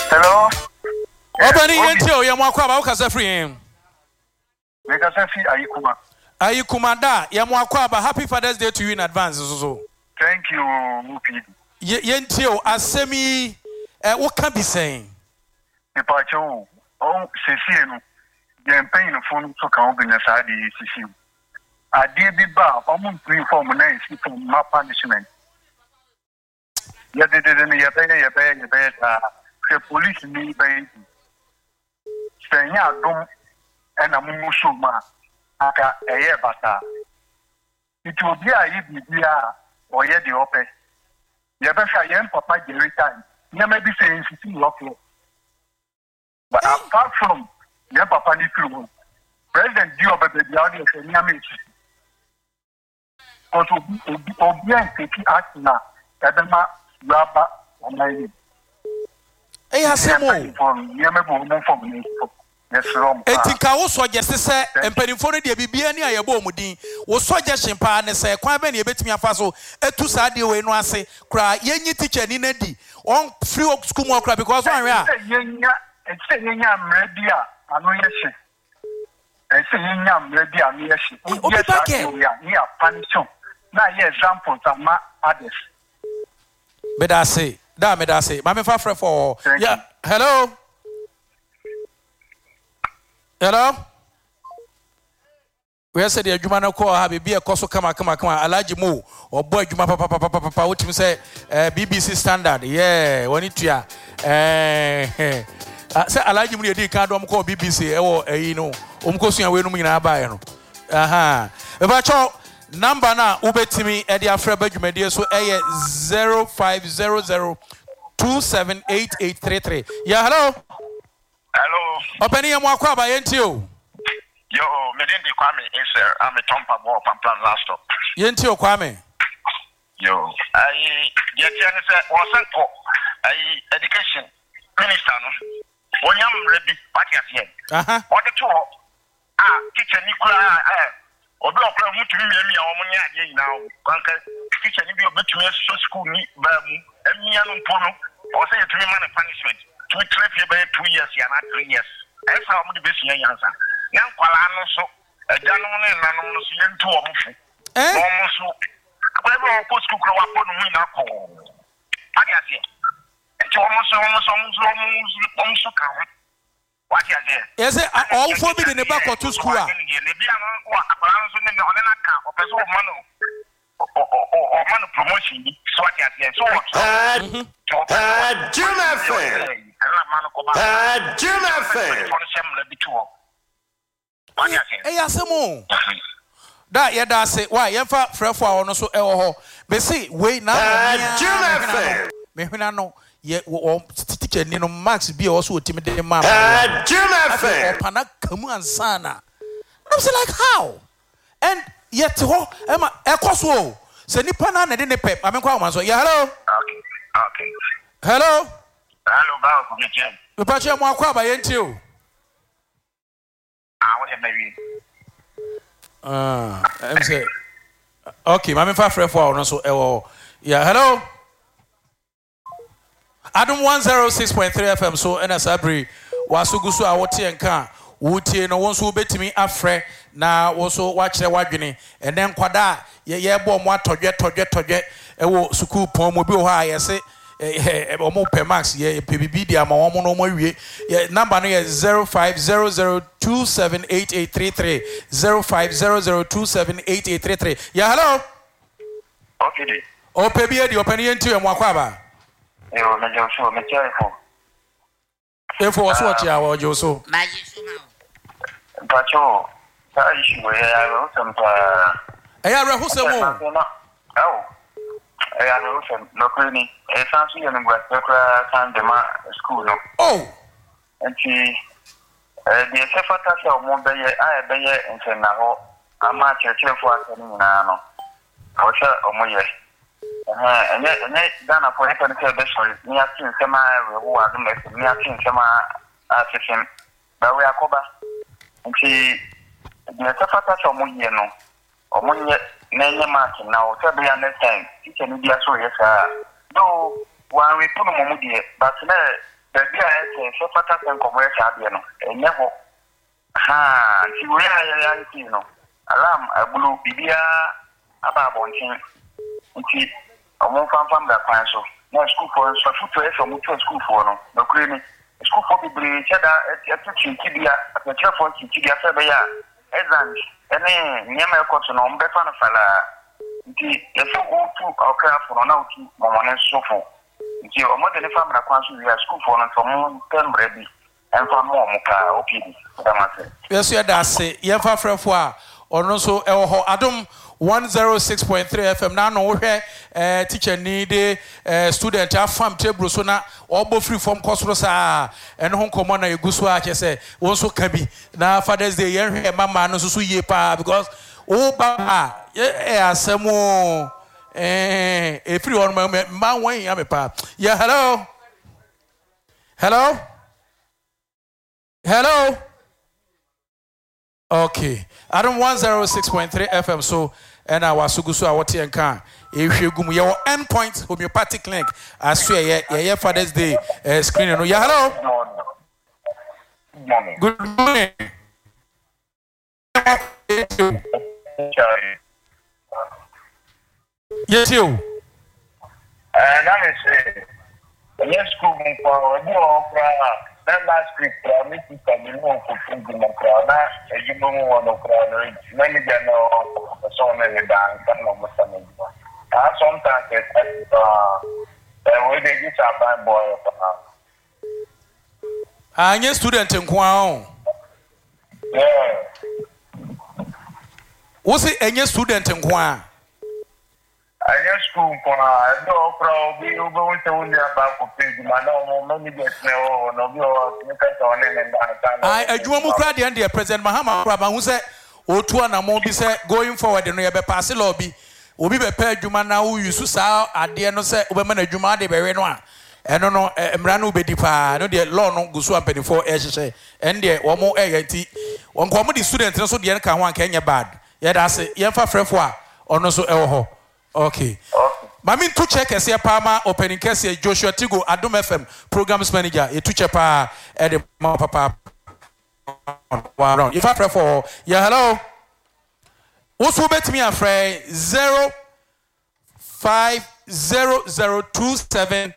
Hello. Obani yentio ya mwakwa ba ukasa free. Mekasa fi Ayikuma. Ayikuma da ya mwakwa ba happy Father's Day to you in advance so. Thank you Mupi. Yentio asemi what can be saying? Mepacho o sesi no. The pain phone so kan obi na sa di sisi. Ade bi ba omo reform na isi from ma punishment. Ya de ya be the police ni be senya dom ena mumusho ma aka eye bata it will be a bibia or ye the open ye be sha yen papa jerry time ye may be saying sisi local but apart from ye papa ni through president dio be the audio say nya me because obi en take act na edema raba onai asemo etika wo soje sese empanimfo no de bibia ni ayebo omudin wo soje hempa ne se kwan be ne ebetimi afa so etu saa de we no ase kra yenyi teacher ni na di on free school mo kra because one we yenya mredia anu yeshi yenya mredia anu yeshi ni a punition na ye examples ama others bedase da me da say mama fa frɛ for yeah hello we said the adwuma no call ha bibia ekoso kama alaji mo obo adwuma papa wotimi say BBC standard yeah woni tua say alaji mo dey kan dom call BBC ewo eyi no omkosua we no nyina ba no aha e ba cho number na ubetimi e dia frɛ badwumadie so eye 0500278833 yeah hello openi ya mwakwa ba yentio yo medindi kwame sir I'm a tompa bo pamplan last stop yentio kwame yo ai yetiane se wosanko ai education minister no wonyam rebi party afie aha ode to teacher ni kura obi okra mutumi miami a omo nya ade nyina wo kanka teacher ni bi obetumi so school ni ba mu amia no mpo no o say yetumi man punishment to trip here by 2 years ya na 3 years esa omo de besia yansa yan kwala no so agano ne nanom no so yentu omo fu omo so akwa bi o ko school kro wa po no mu na ko ade ase enti omo so ka ho what you say yes all for be the back to school ne bia no wa akwa so ne one na ka o peso o man promotion so what you say so asemo da ye da say why ye fa frefo a ono so ewo ho be say we na me hwena no ye teacher ni no max bi o so otimi de ma pana kamu ansana I'm say like how and yet ho ema ekoso se nipa na de ne pep amenkwa wo so yeah hello okay hello ba ko me jem we pa che mo akwa ba yenti o what am I I'm say okay mama fa frefo a no so ewo yeah hello Adam 106.3 FM so ena sabri wasugusu a wote enka wotie no wonso betimi afrɛ na woso wakyerɛ wadwene enen kwada ye bo mo atodwe ewo school pon mo bi ho a yese omo per max ye PBB dia ma omo no mo awie number no ye 0500278833 0500278833 yeah hello okay o pebi e di open ye nti e mo akwa ba yo me joso me chefo efo wo so chia wo joso ma yisu ma pacho ta issue ya ro sampa eya re husemo eya ro sem no kwini sansu ye ngwa sekra sandema school no enti the sefata se o mo beye beye ntena ho ama chechefo asani na no o se o mo ye ene dana for heaven say be sorry ni atin sema rewo adu me ni atin sema asesem ba we akoba nti the sefata se o mo ye no o mo ye na nye match na o se be understand teacher ni dia so yes do one we put mo mu die but na Baby, I say, so far as I'm commercial, and never. Ha, she will have alarm, a blue bibia about one thing. I won't from that council. No school for us, from school for no creamy. School for the bridge, at Tibia, at the church for Tibia Sabaya, Ezan, and then Yama Cotton on Befana Fala. The so go to our craft for an out to Mamma and so forth. Until a modern family council, we are school for and for more than ready. And for more, okay. Yes, you are say, Yafa Frefwa, or no so, Adam 106.3 FM. Now, no, teacher need student, have farm table, so now, all both free from Cosrosa and Hong Kong, you go so I say, also can be now Father's Day, yeah, Mamma, no so ye pa, because, oh, Baba, yeah, some more, a free on my way, I'm a pa. Yeah, hello. Hello. Hello. Okay. Adam 106.3 FM. So, and I was Sugusu, I want to can. If you go your endpoint homeopathic clinic, I swear, yeah, Father's Day screen. Yeah, hello. Good morning. Yes, you. And I say, yes, school for more. That last week, I made it a little for Democrat, a human one of many general son and a dance, and almost something. Sometimes when they get a bad boy. I'm a student in Kwao. Yeah. Was it any student in Kwao? I just school for no probably you going to only about for page. My no money gets no on and I do more than the President Mahama Rabba who said, O two and a more be said going forward and we have a pass lobby. We be prepared Juma now you saw at the end of say women a Juma de Berenoa. And no Mranu be depa, no the law no go so and penny for say and there one more AT. One comedy student also the can one Kenya bad. Yet I say Yafa Frefwa or no so elho. Okay. Mami to check as your Palma opening case Joshua Tigo Adom FM programs manager. You to check at the papa. If I pray for yeah, hello. Also bet me a friend 05002783.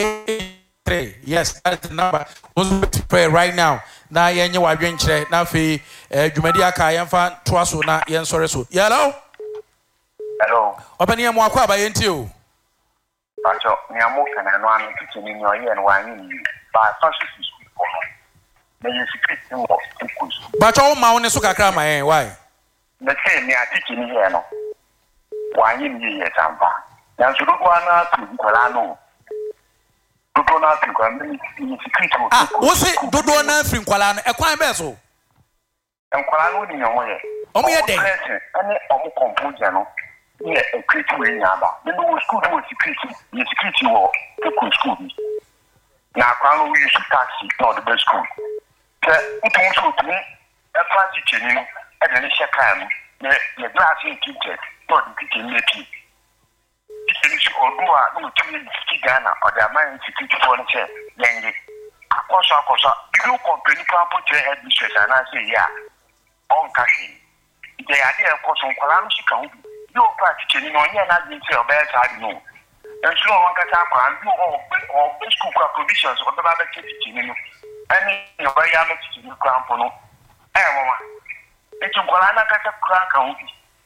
Yes, that's the number. Also bet pray right now. Na yenye wa dwenche na fe dwumadi aka yemfa toaso na yen sore so. Yeah, hello. Hello. Open your more by NTO. Pacho, me a motion and one kitchen in your ear and one in you. But social is for her. May you secret in what equals. But all my own suka crama, why? The same me a teaching here no. One in you yet, Ampa. Now, so look one to Colano. Do not think I'm secret. Ah, what's it? Do not think Colano, a crime vessel. And Colano in your way. Oh, yeah, day. And the composure. Yeah, a creature in Yaba. The new school was security war, the school. Now, Crown we use taxi, not the best school. It also to me, a class teacher, and then a shakam, the glass in teacher, not the teaching lady. It's or no 2 Ghana or the American security furniture, Yangi. Akosa, you company can't put your head mistress, and I say, yeah, on cashing. The idea of course on Kalam Chicago. You practice in one year, not being tell bad side no. And so one can tap and do all school provisions or the other kitchen. I mean, your very young teaching crown for no. Eh, woman. It's a Colana crack out.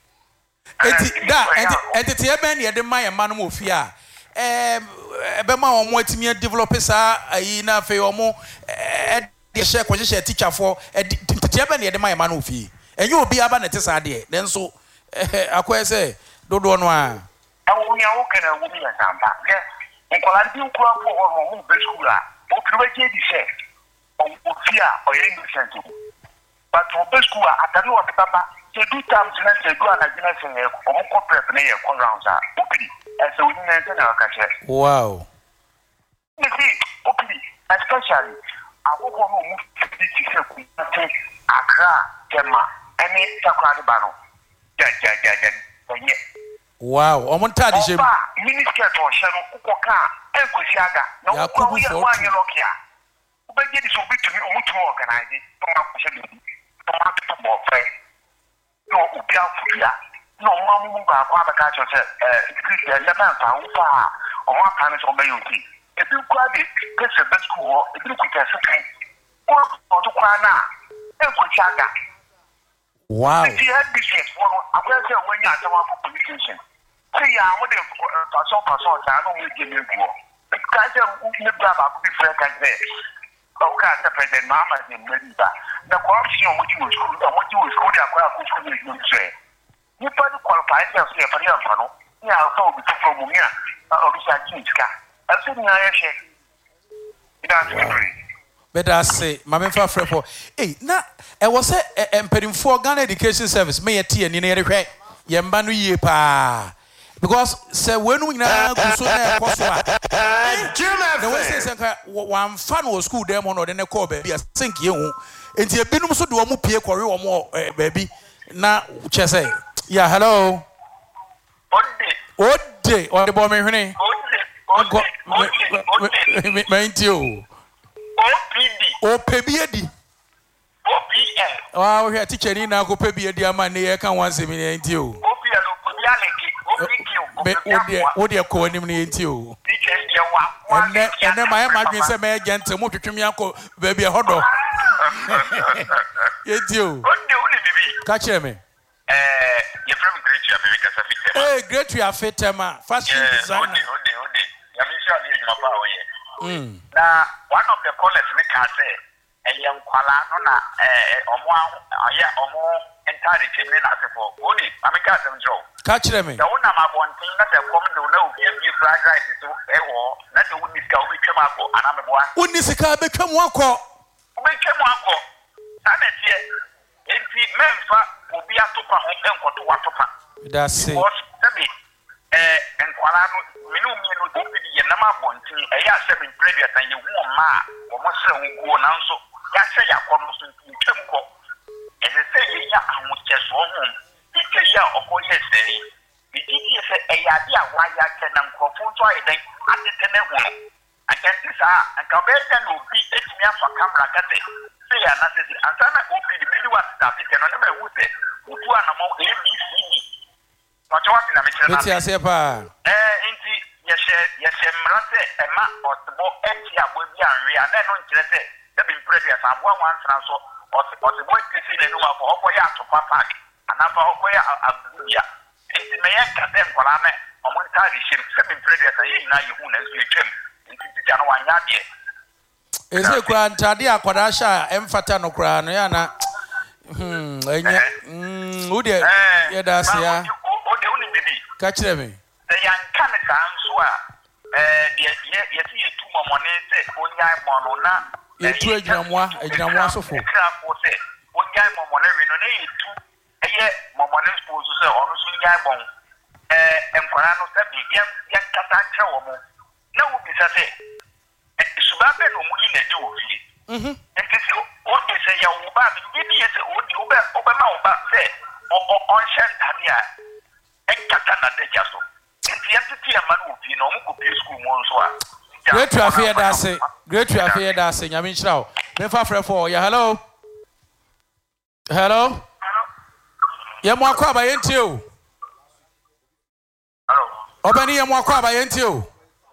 And it's a man near the Maya Manumofia. Bema or more to me developers are ina fe or more at the share position teacher for a Japan near the Maya Manufi. And you will be about it idea. Then so I say, don't know. I will be walking a woman and I'm back. And Colandio Club or move the school. What could I get you say? On Fear or English center. But for the school, I tell you what, Papa, they do times and I say, go and I didn't say, or corporate and a rounds are open as a woman and our catcher. Wow. You see, openly, especially, I will go move to Accra, Gemma, and it's a crowd battle. Wow, I'm on Taddy. Minister for Shadow Kuka, and Kushaga, no, one year, But get this will be to me to organize it. Don't have to more fair. No, no, Mamma, Father Catcher said, Christian, the man found far or one planets on Bayuti. If you grab it, get the best school, if you could get something, or to cry now, and could chaga. Wow. If you had this yet, I'm going to say when you have to communication. See, I would have person, I don't need to give you more. The guys who live there are good friends like this. Okay, the president, Mama, and Linda. The corruption of what you was good, and what you was good, I could say. You probably qualify yourself for the other. Yeah, I told you from here, or Jinska. I said, but I say, Mamma Frepo, eh, now, I was a petting for Ghana Education Service, may a tea and in a crack, Yambanu ye pa. Because, sir, when we now go so the West one fan was school demon or then a call baby, I think you, and you have been also do a more peer quarry or more, baby. Now, Chessay. Yeah, hello. What day? Or the boy, honey? Mind you. Oh, Pebiadi. Oh, we are teaching now. Go Pebiadi, my near can once a minute. You. What do you call him? You. And then my imagine some agent to move to Kimiako, baby, a hot dog. It's you. Catch me. You're from Great. Hey, great to have fit, fashion designer. Now, one of the callers in the car said, a young Kuala, entirely chimney as for only American Joe. Catch them. The one I'm one thing that a woman don't know if you fried rice to a war, not the wood is going to come up and I'm a boy. Wouldn't this car become one call? Make him one call. And it's yet. If he meant will be a super home to what to pack. That's it. And Kuala, we know me no go be the number one thing. I have 7 previous and you won't ma or must say we go now. So, yes, I have almost in Temco. As I say, yeah, I was just home. It's a year of 4 years. The DDS a idea why I can unconfront why they at the tenant. I can see, and Cabezan will be 8 years for camera. Say, and that is the answer. I hope the middle was that it can never would say, who are among ABC. What you want in a mission? Yes, yes, yes, Emma or the more empty will be unreal. And then on Tuesday, they've been previous. I'm one transfer or the boy kissing a number for Okoya to Papa and after Okoya Abuja. It's the mayor can them for Ame on one time. She's 7 previous. I now you who knows you came into the January. Is it Grand Tadia Quadasha, Emphatano Crown? Yana. Who did? Yeah, that's yeah. Catch them. The young Canada answer. Yes, you see 2 more money. Only I monona. You trade them one, a jam so full. Only I money. We don't need 2 a year. Money supposed to say, honestly, I won't. And Corano said, young Catantra woman. No, it's a say. Subabe no mu ina de ofi. Enti se o de se ya wo ba bi bi se o de obema wo ba se o shen tania enkata na de jaso. Enti entity e ma no ofi na o mu ko bi school mo nso a. Great to affair that say. Great to affair that say. Nyame nchira o. Me fa frɛ for ya hello. Hello. Ye mo akwa ba yenti o. Hello. Obani ye mo akwa ba yenti o.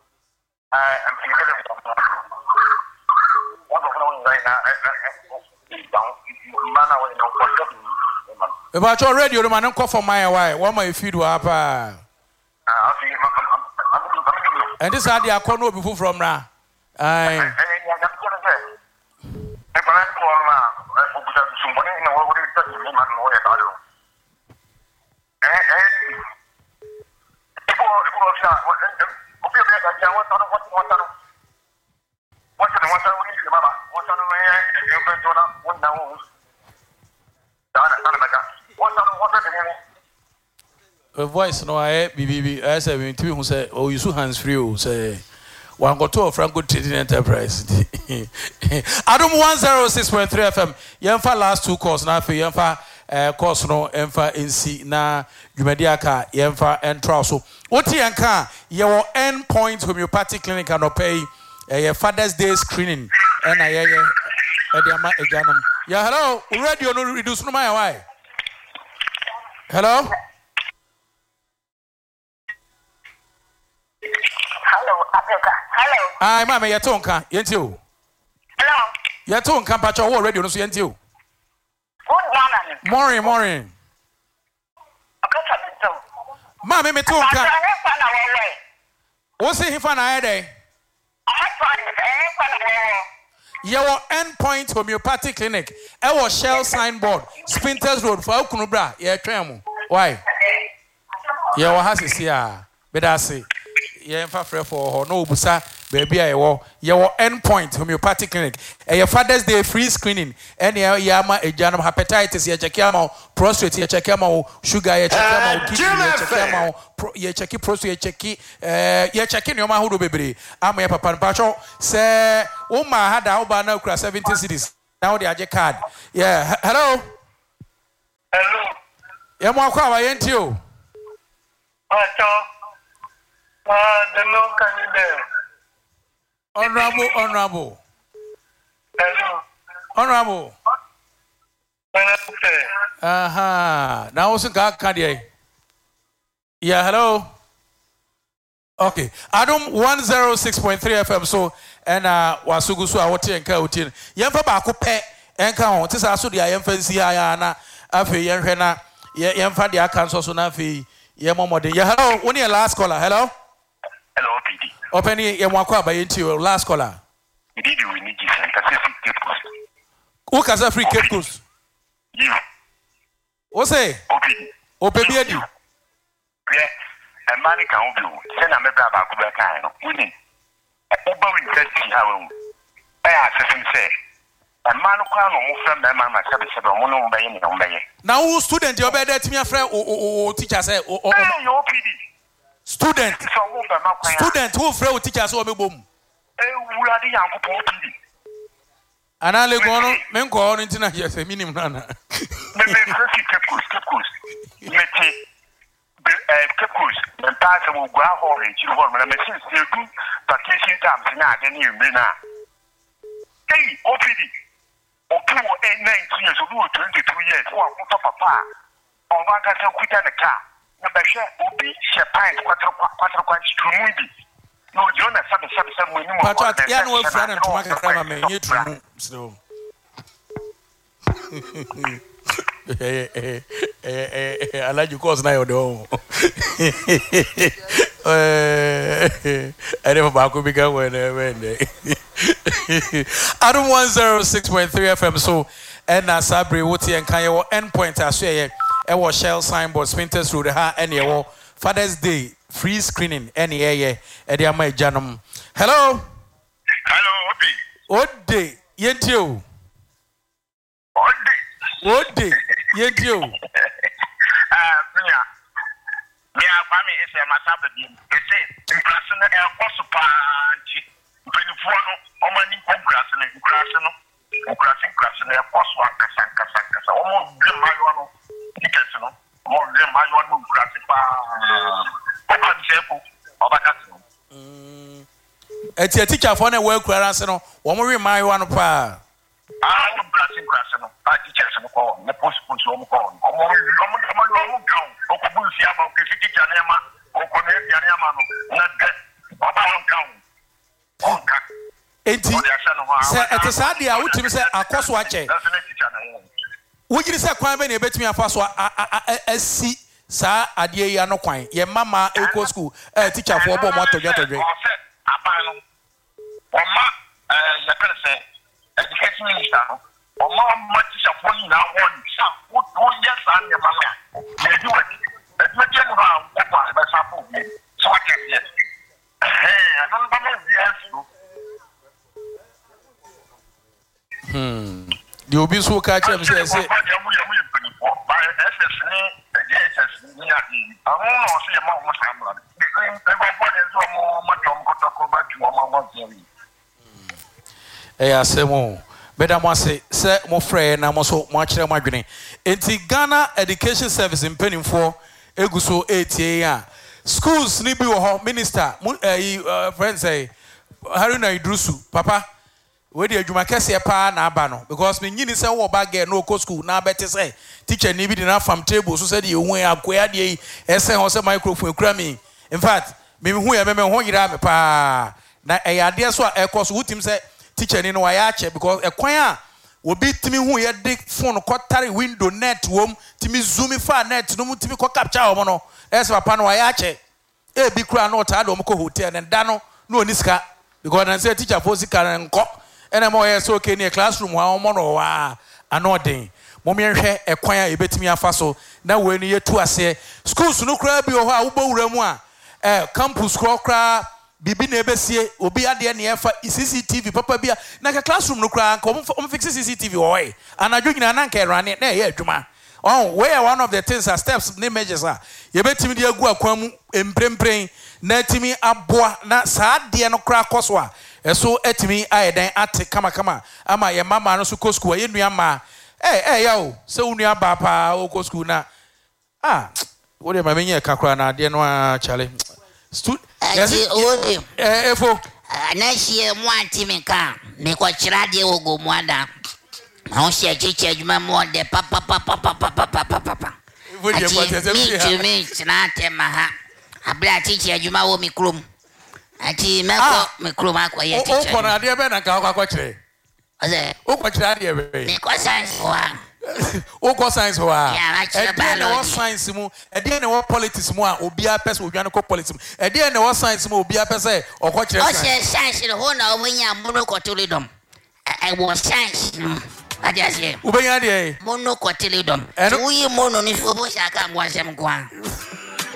About your radio, the man call for my wife. What my feed up? And this idea I can't know before from now. A voice no I BBB as I went to who say, oh, you so hands free, say, one got to Franco Trading Enterprise. Adam 106.3 FM, Yemfa last 2 calls now for Yemfa course no Yemfa NC na Jumediaka Yemfa and Trouso. What Yanka, your end point homeopathic clinic and pay a Father's Day screening and I Ediama Ejanum. Yeah, hello. Radio no reduce no my why. Hello? Hello, Africa. Hello. Ai mama yetonka, yentio. Hello. Yetonka pacho wo radio no so yentio. Good morning. Morning. Okay, so. Mama me tonka. Wo say hifa na ede? Your endpoint homeopathic clinic. Our Shell signboard. Spinters Road for Okunubra. Yeah, tremo. Why? Yeah, what has it here? But I say, yeah, for no busa, baby, I will. Your endpoint homeopathic clinic. Your Father's Day free screening. Any yama a janum hepatitis, you check out prostate, you check out sugar, you check out kidney, you check out you check prostate, you check your mahudo baby. I'm a papa pacho. Say, oh my, had a over now 70 cities. Now they are card. Yeah, hello. Hello. Yeah, more crowd, ain't you? The no candidate. Honorable. Hello. Honorable. Now also got Kanye. Yeah, hello. Okay. Adam 106.3 FM so and wasugu so awoti enka otin. Yemfa ba ko pe enka ho. Tisa so dia yemfa nsi ya na afi yenhwe na yemfa dia kan so na afi yemomode. Yeah, hello. Woni last caller. Hello. Hello, PD. Open your mwakwa by into last caller. Did you need Cape Coast? Who can say free Cape Coast? You. What's say? Open beard you. Yeah, a man can do. Send a member about Kubaka. Winning. Over in Tessie, how I asked him, say, a man who can't move from the man myself, said, now, who student your bed at me, a friend or teacher say, or your PD. Student who friend teachers or boom. And I live on men go on into yes, a minimum. Cape Coast, and pass a will grab orange, you want my machine still good vacation times in Agony, Mina. Hey, OPD, or 2 or 8, 19 years, or 22 years, or papa, or one can sell quit in the car. Number share, Obi, Shapine, quite strong. No, you're not some winning. But I know friend and to make a crime, I mean, so. I like you cause now, though. I never back will become when Adam 106.3 FM. So, and Sabri, Woody, and Kanye, endpoint, I say, I was Shell signboard, Spinters Road, and your Father's Day free screening, any air, and the Amay Janum. Hello, Obi. What day? Yet you. What day? Yet you. Me, Mammy is a Masabi. It says, in Grassana, El Posupanchi, Benifuano, Omani, Grassano, Grassing, El Poswaka, Sanka, almost Mayono, Dickerson, more than Mayono, Grassipa, Obacasino. It's a teacher for a work where I said, one more Mayono pa. I'm Grassing, I teach us a call, the post home call. Eti say ade a wutimi say akoso ache wugiri say kwan be na ebetimi afa so asi sa ade yi anokwan ye mama eco school teacher for obo mo todwe aban no oma ya kan say education minister oma ma teacher for ni na won sa wo yes an ya mama ye do it education no ha ko ba sa po so what yes I don't know yes. The obi so catch him say asemo beda mo say mo frɛ na mo so mo akyerɛ mo adwene enti Ghana Education Service mpanimfo eguso etie a schools ni bi wo ho minister friend say Haruna Idrusu papa we dey adwuma kese pa na aba no because me nyini say wo ba girl no go school na beti say teacher ni bi dey na fam table so say dey hu akoya dey ese ho say microphone kura me in fact me hu ya me ho yira me pa na eyade so a ekọ so wutim say teacher ni no wa ya che because ekwan a obi timi hu ye dey phone ko tare window net wom timi zoom fa net no timi ko capture o mo no ese papa no wa ya che e bi kura no ta do mo ko hotel and da no oni sika because na say teacher for sika nko ena mo ye so okay ne classroom wa mo no wa anoden mo me hwe ekwan a ebetimi afa so na we ni yetu ase schools no kura bi o ho a wo bawura mu a campus kura bibi na ebesie obi ade na efa CCTV papa bia na ka classroom no kura nko mo fix CCTV oi anadwo nyina na nka erane na ye adwuma we are one of the things are steps ne measures are yebetimi de agu akwan mu emprempren na timi aboa na saa de no kura koso a eso etimi ayedan ate kama ama ye mama no so ko school ye nua ma ya o se unua ba pa o ko school na wo de ma menye kakra na de no a chale efo na hie mu antimi ka me ko kira de ogo mu ada ma o se chiche adwuma mu de papa wo de mo me china tema ha abla chiche adwuma wo mi krom ati meko me krom akwa ye chiche o ko na de be na ka akwa kire oze o ko kira de be me ko science wa o ko science wa e dey na science mu e dey na politics mu a obi a pese odwan ko politics e dey na science mu obi a pese o ko kire science ho na o nya mono kotolidom I was science ubenya de mono kotolidom uyi mono ni fo bo shaka mo asem kwa